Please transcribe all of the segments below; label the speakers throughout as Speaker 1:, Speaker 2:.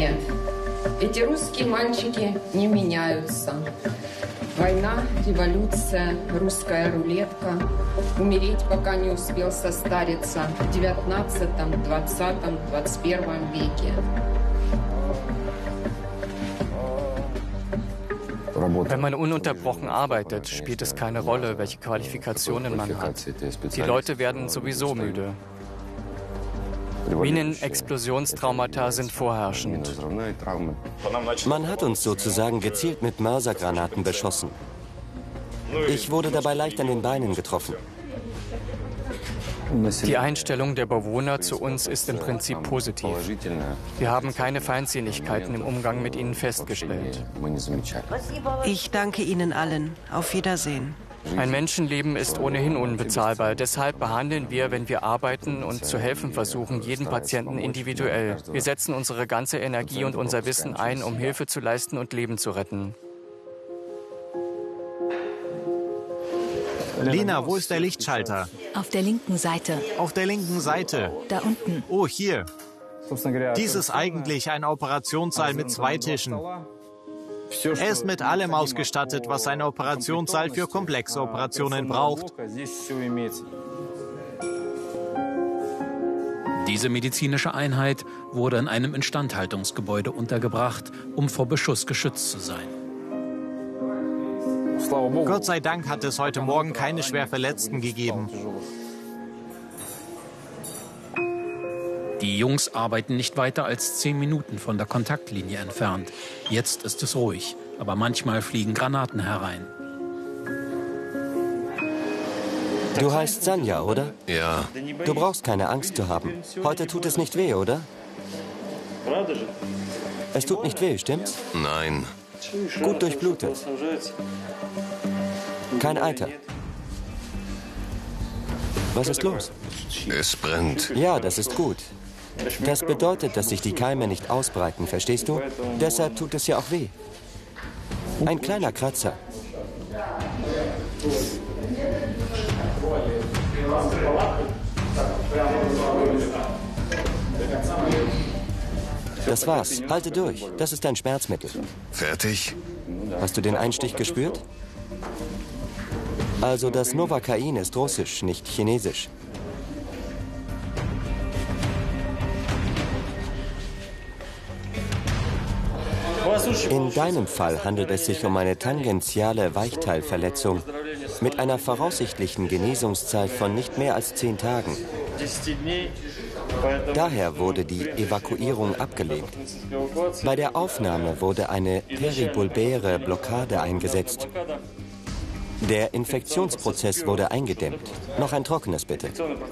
Speaker 1: Нет, эти русские мальчики не меняются. Война, революция, русская рулетка. Умереть, пока не успел состариться в 19, 20, 21 веке.
Speaker 2: Wenn man ununterbrochen arbeitet, spielt es keine Rolle, welche Qualifikationen man hat. Die Leute werden sowieso müde. Minenexplosionstraumata sind vorherrschend.
Speaker 3: Man hat uns sozusagen gezielt mit Mörsergranaten beschossen. Ich wurde dabei leicht an den Beinen getroffen.
Speaker 2: Die Einstellung der Bewohner zu uns ist im Prinzip positiv. Wir haben keine Feindseligkeiten im Umgang mit ihnen festgestellt.
Speaker 4: Ich danke Ihnen allen. Auf Wiedersehen.
Speaker 2: Ein Menschenleben ist ohnehin unbezahlbar. Deshalb behandeln wir, wenn wir arbeiten und zu helfen versuchen, jeden Patienten individuell. Wir setzen unsere ganze Energie und unser Wissen ein, um Hilfe zu leisten und Leben zu retten.
Speaker 5: Lina, wo ist der Lichtschalter?
Speaker 6: Auf der linken Seite.
Speaker 5: Auf der linken Seite.
Speaker 6: Da unten.
Speaker 5: Oh, hier. Dies ist eigentlich ein Operationssaal mit 2 Tischen. Er ist mit allem ausgestattet, was ein Operationssaal für komplexe Operationen braucht.
Speaker 7: Diese medizinische Einheit wurde in einem Instandhaltungsgebäude untergebracht, um vor Beschuss geschützt zu sein.
Speaker 5: Gott sei Dank hat es heute Morgen keine Schwerverletzten gegeben.
Speaker 7: Die Jungs arbeiten nicht weiter als 10 Minuten von der Kontaktlinie entfernt. Jetzt ist es ruhig, aber manchmal fliegen Granaten herein.
Speaker 3: Du heißt Sanja, oder?
Speaker 8: Ja.
Speaker 3: Du brauchst keine Angst zu haben. Heute tut es nicht weh, oder? Es tut nicht weh, stimmt's?
Speaker 8: Nein.
Speaker 3: Gut durchblutet. Kein Eiter. Was ist los?
Speaker 8: Es brennt.
Speaker 3: Ja, das ist gut. Das bedeutet, dass sich die Keime nicht ausbreiten, verstehst du? Deshalb tut es ja auch weh. Ein kleiner Kratzer. Das war's. Halte durch. Das ist ein Schmerzmittel.
Speaker 8: Fertig?
Speaker 3: Hast du den Einstich gespürt? Also das Novocain ist russisch, nicht chinesisch. In deinem Fall handelt es sich um eine tangentiale Weichteilverletzung mit einer voraussichtlichen Genesungszeit von nicht mehr als 10 Tagen. Daher wurde die Evakuierung abgelehnt. Bei der Aufnahme wurde eine peribulbäre Blockade eingesetzt. Der Infektionsprozess wurde eingedämmt. Noch ein trockenes, bitte.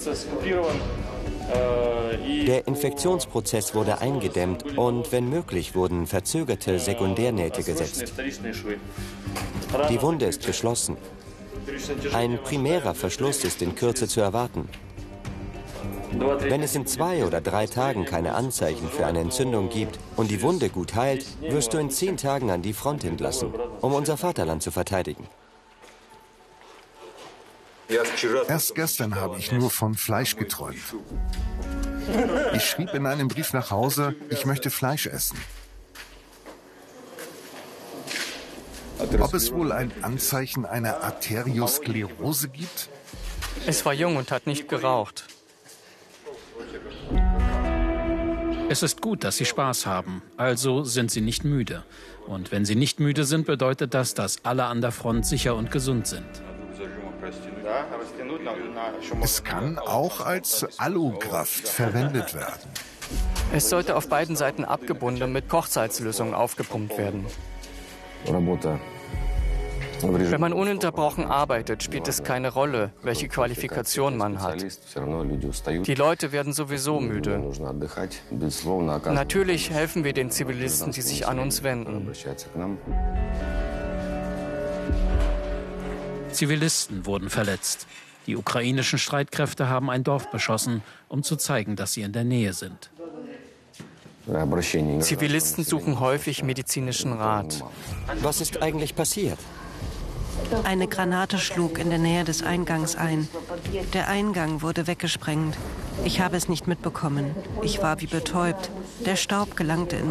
Speaker 3: Der Infektionsprozess wurde eingedämmt und, wenn möglich, wurden verzögerte Sekundärnähte gesetzt. Die Wunde ist geschlossen. Ein primärer Verschluss ist in Kürze zu erwarten. Wenn es in 2 oder 3 Tagen keine Anzeichen für eine Entzündung gibt und die Wunde gut heilt, wirst du in 10 Tagen an die Front entlassen, um unser Vaterland zu verteidigen.
Speaker 9: Erst gestern habe ich nur von Fleisch geträumt. Ich schrieb in einem Brief nach Hause, ich möchte Fleisch essen. Ob es wohl ein Anzeichen einer Arteriosklerose gibt?
Speaker 2: Es war jung und hat nicht geraucht.
Speaker 7: Es ist gut, dass sie Spaß haben, also sind sie nicht müde. Und wenn sie nicht müde sind, bedeutet das, dass alle an der Front sicher und gesund sind.
Speaker 9: Es kann auch als Allograft verwendet werden.
Speaker 2: Es sollte auf beiden Seiten abgebunden mit Kochsalzlösung aufgepumpt werden. Wenn man ununterbrochen arbeitet, spielt es keine Rolle, welche Qualifikation man hat. Die Leute werden sowieso müde. Natürlich helfen wir den Zivilisten, die sich an uns wenden.
Speaker 7: Zivilisten wurden verletzt. Die ukrainischen Streitkräfte haben ein Dorf beschossen, um zu zeigen, dass sie in der Nähe sind.
Speaker 2: Zivilisten suchen häufig medizinischen Rat.
Speaker 3: Was ist eigentlich passiert?
Speaker 4: Eine Granate schlug in der Nähe des Eingangs ein. Der Eingang wurde weggesprengt. Ich habe es nicht mitbekommen. Ich war wie betäubt. Der Staub gelangte in